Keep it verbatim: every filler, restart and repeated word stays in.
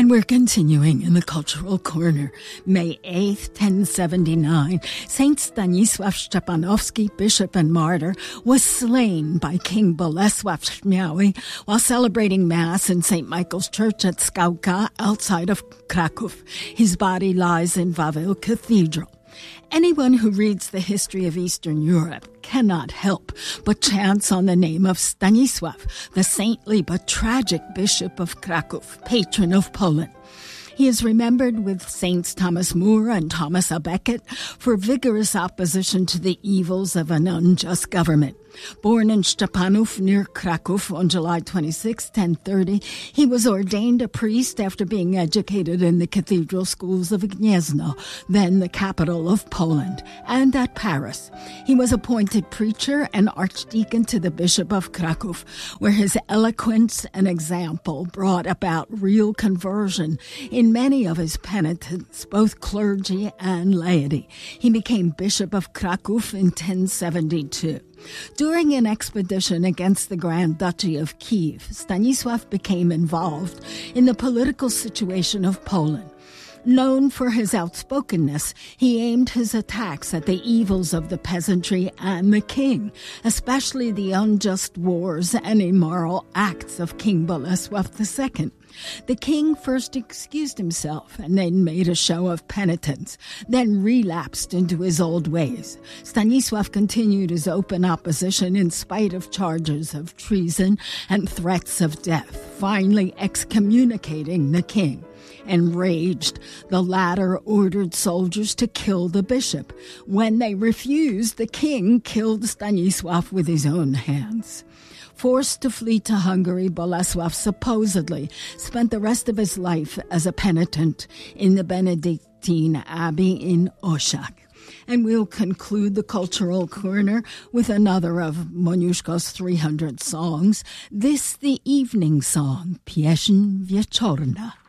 And we're continuing in the Cultural Corner. May eighth, ten seventy-nine, Saint Stanisław Szczepanowski, bishop and martyr, was slain by King Bolesław Śmiały while celebrating Mass in Saint Michael's Church at Skałka outside of Kraków. His body lies in Wawel Cathedral. Anyone who reads the history of Eastern Europe cannot help but chance on the name of Stanisław, the saintly but tragic Bishop of Kraków, patron of Poland. He is remembered with Saints Thomas More and Thomas à Becket for vigorous opposition to the evils of an unjust government. Born in Szczepanów near Kraków on July twenty-sixth, ten thirty, he was ordained a priest after being educated in the cathedral schools of Gniezno, then the capital of Poland, and at Paris. He was appointed preacher and archdeacon to the Bishop of Kraków, where his eloquence and example brought about real conversion in many of his penitents, both clergy and laity. He became Bishop of Kraków in ten seventy-two. During an expedition against the Grand Duchy of Kiev, Stanisław became involved in the political situation of Poland. Known for his outspokenness, he aimed his attacks at the evils of the peasantry and the king, especially the unjust wars and immoral acts of King Bolesław the Second. The king first excused himself and then made a show of penitence, then relapsed into his old ways. Stanisław continued his open opposition in spite of charges of treason and threats of death, finally excommunicating the king. Enraged, the latter ordered soldiers to kill the bishop. When they refused, the king killed Stanisław with his own hands. Forced to flee to Hungary, Bolesław supposedly spent the rest of his life as a penitent in the Benedictine Abbey in Oshak. And we'll conclude the Cultural Corner with another of Moniuszko's three hundred songs, this the evening song, Pieśń Wieczorna.